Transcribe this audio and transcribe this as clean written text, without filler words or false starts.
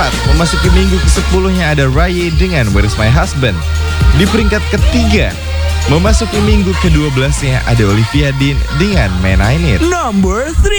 4, memasuki minggu ke-10-nya ada Rye dengan Where's My Husband. Di peringkat ketiga, memasuki minggu ke-12-nya ada Olivia Dean dengan Man I Need. Number 3.